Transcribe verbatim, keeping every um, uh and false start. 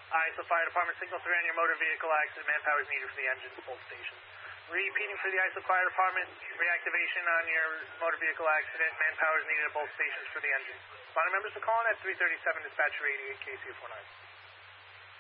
I S O Fire Department, signal three on your motor vehicle accident. Manpower is needed for the engines, both stations. Repeating for the I S O Fire Department, reactivation on your motor vehicle accident. Manpower is needed at both stations for the engines. Responder members are calling at three thirty-seven, dispatcher eighty-eight, K C four nine.